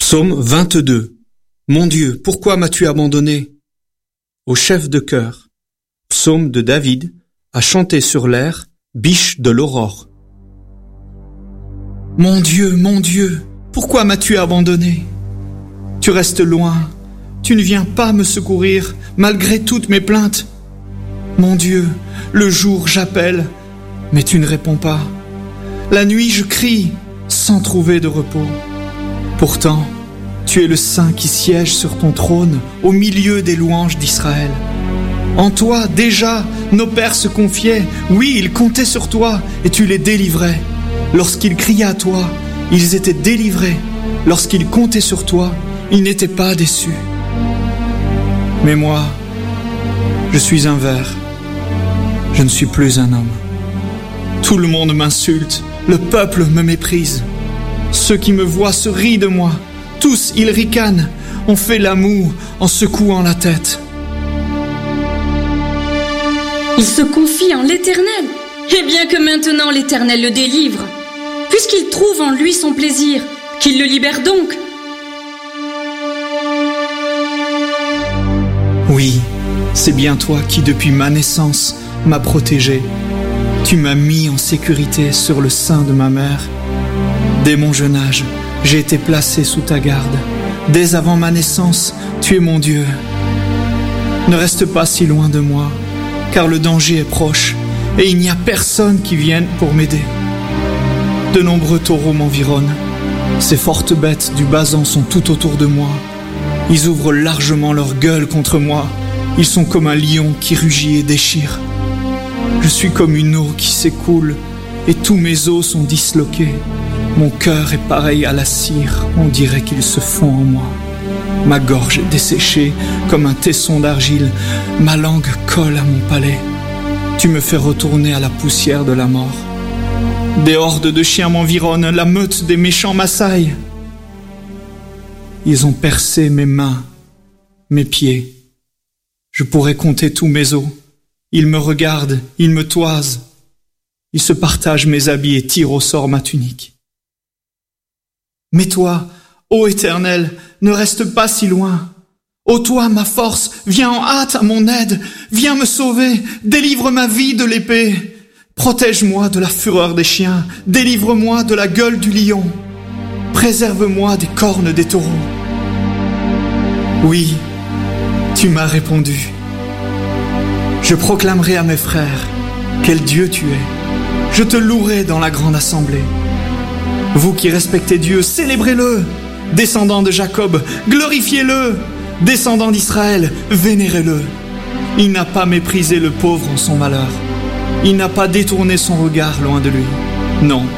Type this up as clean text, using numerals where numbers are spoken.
Psaume 22. Mon Dieu, pourquoi m'as-tu abandonné? Au chef de chœur. Psaume de David, à chanter sur l'air Biche de l'aurore. Mon Dieu, pourquoi m'as-tu abandonné? Tu restes loin, tu ne viens pas me secourir malgré toutes mes plaintes. Mon Dieu, le jour j'appelle, mais tu ne réponds pas. La nuit je crie, sans trouver de repos. Pourtant, tu es le Saint qui siège sur ton trône au milieu des louanges d'Israël. En toi, déjà, nos pères se confiaient. Oui, ils comptaient sur toi et tu les délivrais. Lorsqu'ils criaient à toi, ils étaient délivrés. Lorsqu'ils comptaient sur toi, ils n'étaient pas déçus. Mais moi, je suis un ver. Je ne suis plus un homme. Tout le monde m'insulte, le peuple me méprise. Ceux qui me voient se rient de moi. Tous, ils ricanent, on fait la moue en secouant la tête. Il se confie en l'Éternel. Et bien que maintenant l'Éternel le délivre, puisqu'il trouve en lui son plaisir, qu'il le libère donc. Oui, c'est bien toi qui depuis ma naissance m'as protégé. Tu m'as mis en sécurité sur le sein de ma mère. Dès mon jeune âge, j'ai été placé sous ta garde. Dès avant ma naissance, tu es mon Dieu. Ne reste pas si loin de moi, car le danger est proche et il n'y a personne qui vienne pour m'aider. De nombreux taureaux m'environnent. Ces fortes bêtes du Basan sont tout autour de moi. Ils ouvrent largement leur gueule contre moi. Ils sont comme un lion qui rugit et déchire. Je suis comme une eau qui s'écoule et tous mes os sont disloqués. Mon cœur est pareil à la cire, on dirait qu'il se fond en moi. Ma gorge est desséchée comme un tesson d'argile, ma langue colle à mon palais. Tu me fais retourner à la poussière de la mort. Des hordes de chiens m'environnent, la meute des méchants m'assaille. Ils ont percé mes mains, mes pieds. Je pourrais compter tous mes os. Ils me regardent, ils me toisent. Ils se partagent mes habits et tirent au sort ma tunique. Mais toi, ô Éternel, ne reste pas si loin. Ô toi, ma force, viens en hâte à mon aide. Viens me sauver, délivre ma vie de l'épée. Protège-moi de la fureur des chiens, délivre-moi de la gueule du lion. Préserve-moi des cornes des taureaux. Oui, tu m'as répondu. Je proclamerai à mes frères, quel Dieu tu es. Je te louerai dans la grande assemblée. Vous qui respectez Dieu, célébrez-le. Descendants de Jacob, glorifiez-le. Descendants d'Israël, vénérez-le. Il n'a pas méprisé le pauvre en son malheur. Il n'a pas détourné son regard loin de lui. Non.